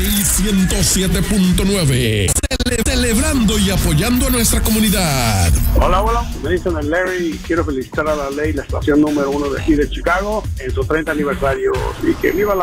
Ley 107.9. Celebrando y apoyando a nuestra comunidad. Hola, me dicen el Larry y quiero felicitar a la Ley, la estación número 1 de aquí de Chicago, en su 30 aniversario. Y que viva la